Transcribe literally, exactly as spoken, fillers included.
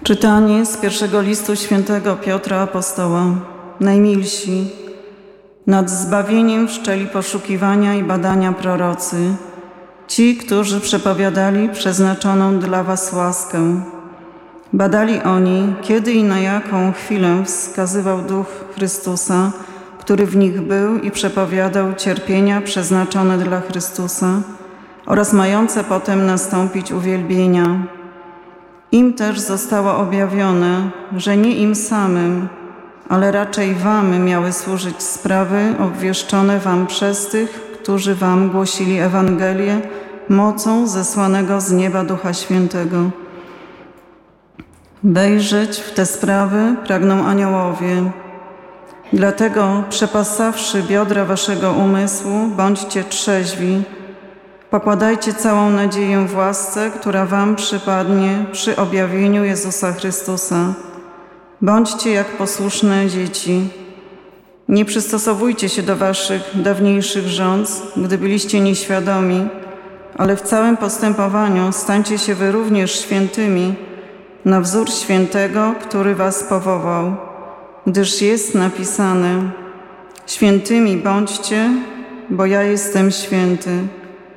Czytanie z pierwszego listu świętego Piotra Apostoła. Najmilsi, nad zbawieniem wszczęli poszukiwania i badania prorocy, ci, którzy przepowiadali przeznaczoną dla was łaskę. Badali oni, kiedy i na jaką chwilę wskazywał Duch Chrystusa, który w nich był i przepowiadał cierpienia przeznaczone dla Chrystusa oraz mające potem nastąpić uwielbienia. Im też zostało objawione, że nie im samym, ale raczej wam miały służyć sprawy obwieszczone wam przez tych, którzy wam głosili Ewangelię mocą zesłanego z nieba Ducha Świętego. Wejrzeć w te sprawy pragną aniołowie. Dlatego, przepasawszy biodra waszego umysłu, bądźcie trzeźwi. Pokładajcie całą nadzieję w łasce, która wam przypadnie przy objawieniu Jezusa Chrystusa. Bądźcie jak posłuszne dzieci. Nie przystosowujcie się do waszych dawniejszych rządz, gdy byliście nieświadomi, ale w całym postępowaniu stańcie się wy również świętymi, na wzór świętego, który was powołał. Gdyż jest napisane: świętymi bądźcie, bo ja jestem święty.